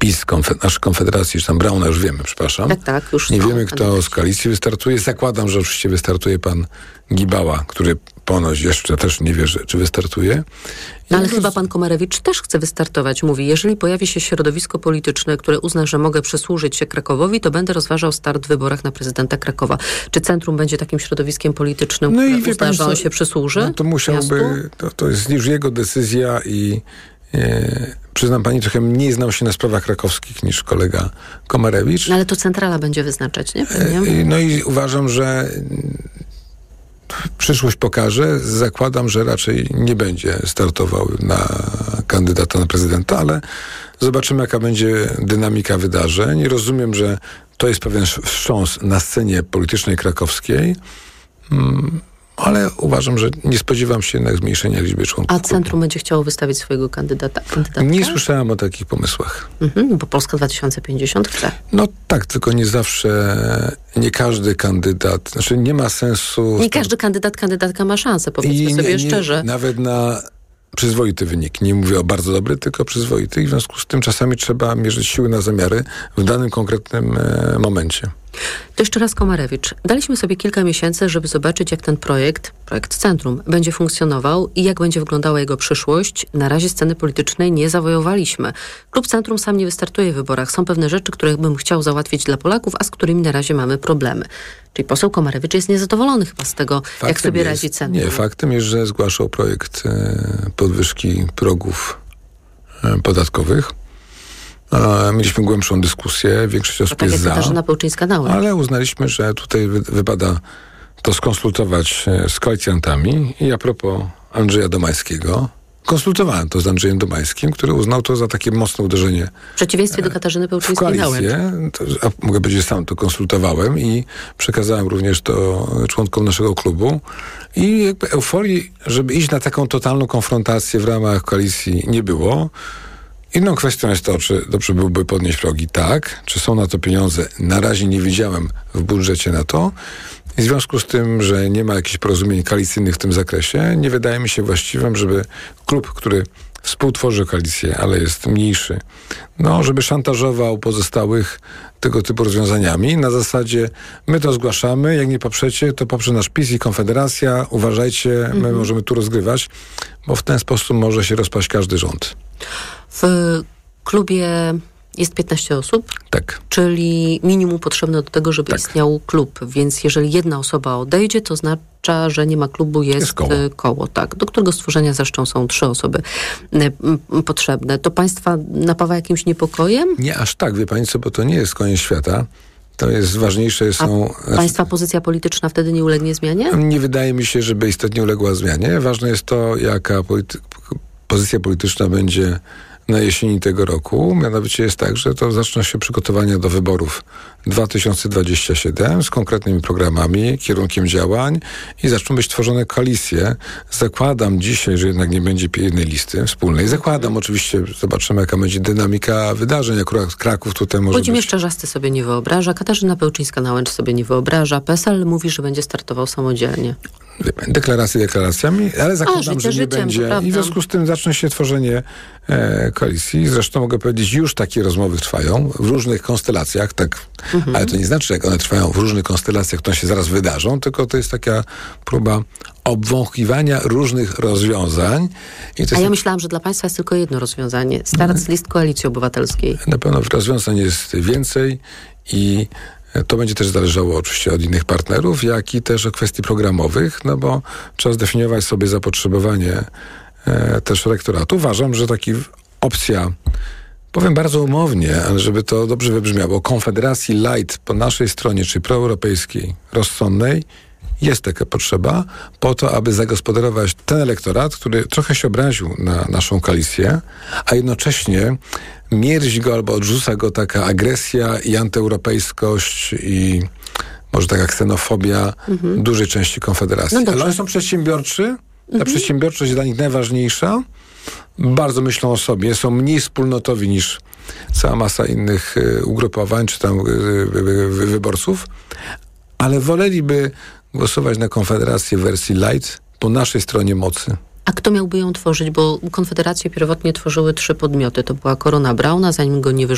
PiS, nasz Konfederacji, czy tam Brauna, już wiemy, przepraszam. Tak, już nie wiemy, kto z koalicji wystartuje. Zakładam, że oczywiście wystartuje pan Gibała, który ponoć jeszcze też nie wie, czy wystartuje. No ale chyba pan Komarewicz też chce wystartować. Mówi, jeżeli pojawi się środowisko polityczne, które uzna, że mogę przysłużyć się Krakowowi, to będę rozważał start w wyborach na prezydenta Krakowa. Czy Centrum będzie takim środowiskiem politycznym, które uzna, że on się przysłuży? No to musiałby, to jest już jego decyzja i przyznam pani, trochę mniej znał się na sprawach krakowskich niż kolega Komarewicz. No ale to centrala będzie wyznaczać, nie? No i uważam, że przyszłość pokaże. Zakładam, że raczej nie będzie startował na kandydata na prezydenta, ale zobaczymy, jaka będzie dynamika wydarzeń. Rozumiem, że to jest pewien wstrząs na scenie politycznej krakowskiej, ale uważam, że nie spodziewam się jednak zmniejszenia liczby członków. A Centrum będzie chciało wystawić swojego kandydata? Nie słyszałem o takich pomysłach. Bo Polska 2050 chce. No tak, tylko nie zawsze, nie każdy kandydat, znaczy nie ma sensu... Nie każdy kandydatka ma szansę, powiedzmy sobie szczerze. Nawet na przyzwoity wynik. Nie mówię o bardzo dobry, tylko przyzwoity i w związku z tym czasami trzeba mierzyć siły na zamiary w danym konkretnym momencie. To jeszcze raz Komarewicz. Daliśmy sobie kilka miesięcy, żeby zobaczyć, jak ten projekt Centrum, będzie funkcjonował i jak będzie wyglądała jego przyszłość. Na razie sceny politycznej nie zawojowaliśmy. Klub Centrum sam nie wystartuje w wyborach. Są pewne rzeczy, które bym chciał załatwić dla Polaków, a z którymi na razie mamy problemy. Czyli poseł Komarewicz jest niezadowolony chyba z tego, jak sobie radzi Centrum. Nie, faktem jest, że zgłaszał projekt podwyżki progów podatkowych. Mieliśmy głębszą dyskusję, większość osób jest za. Katarzyna Pełczyńska-Nałęcz. Ale uznaliśmy, że tutaj wypada to skonsultować z koalicjantami. I a propos Andrzeja Domańskiego, konsultowałem to z Andrzejem Domańskim, który uznał to za takie mocne uderzenie w przeciwieństwie do Katarzyny Pełczyńskiej-Nałęcz. Mogę powiedzieć, że sam to konsultowałem i przekazałem również to członkom naszego klubu. I jakby euforii, żeby iść na taką totalną konfrontację w ramach koalicji nie było. Inną kwestią jest to, czy dobrze byłoby podnieść progi. Tak. Czy są na to pieniądze? Na razie nie widziałem w budżecie na to. I w związku z tym, że nie ma jakichś porozumień koalicyjnych w tym zakresie, nie wydaje mi się właściwym, żeby klub, który współtworzy koalicję, ale jest mniejszy, żeby szantażował pozostałych tego typu rozwiązaniami. Na zasadzie my to zgłaszamy, jak nie poprzecie, to poprze nasz PiS i Konfederacja. Uważajcie, my możemy tu rozgrywać, bo w ten sposób może się rozpaść każdy rząd. W klubie jest 15 osób? Tak. Czyli minimum potrzebne do tego, żeby istniał klub. Więc jeżeli jedna osoba odejdzie, to oznacza, że nie ma klubu, jest koło. Tak, do którego stworzenia zresztą są 3 osoby potrzebne. To państwa napawa jakimś niepokojem? Nie aż tak, wie pani co, bo to nie jest koniec świata. To jest ważniejsze są... A państwa pozycja polityczna wtedy nie ulegnie zmianie? Nie wydaje mi się, żeby istotnie uległa zmianie. Ważne jest to, jaka pozycja polityczna będzie na jesieni tego roku. Mianowicie jest tak, że to zaczną się przygotowania do wyborów 2027 z konkretnymi programami, kierunkiem działań i zaczną być tworzone koalicje. Zakładam dzisiaj, że jednak nie będzie jednej listy wspólnej. Zakładam oczywiście, zobaczymy jaka będzie dynamika wydarzeń. Akurat Kraków tutaj może Włodzimierz Czarzasty sobie nie wyobraża, Katarzyna Pełczyńska-Nałęcz sobie nie wyobraża, PSL mówi, że będzie startował samodzielnie. Deklaracje deklaracjami, ale zakładam, że nie będzie. I w związku z tym zacznie się tworzenie koalicji. Zresztą mogę powiedzieć, już takie rozmowy trwają w różnych konstelacjach, tak, ale to nie znaczy, że jak one trwają w różnych konstelacjach, to się zaraz wydarzą, tylko to jest taka próba obwąchiwania różnych rozwiązań. Ja myślałam, że dla państwa jest tylko jedno rozwiązanie. Start z list Koalicji Obywatelskiej. Na pewno rozwiązań jest więcej i to będzie też zależało oczywiście od innych partnerów, jak i też od kwestii programowych, bo trzeba zdefiniować sobie zapotrzebowanie też elektoratu. Uważam, że taka opcja, powiem bardzo umownie, ale żeby to dobrze wybrzmiało, Konfederacji light po naszej stronie, czyli proeuropejskiej, rozsądnej, jest taka potrzeba po to, aby zagospodarować ten elektorat, który trochę się obraził na naszą koalicję, a jednocześnie mierzi go albo odrzuca go taka agresja i antyeuropejskość i może taka ksenofobia dużej części Konfederacji. Ale oni są przedsiębiorczy, ta przedsiębiorczość jest dla nich najważniejsza, bardzo myślą o sobie, są mniej wspólnotowi niż cała masa innych ugrupowań czy tam wyborców, ale woleliby głosować na Konfederację w wersji light po naszej stronie mocy. A kto miałby ją tworzyć? Bo Konfederację pierwotnie tworzyły 3 podmioty. To była Korona Brauna, zanim go nie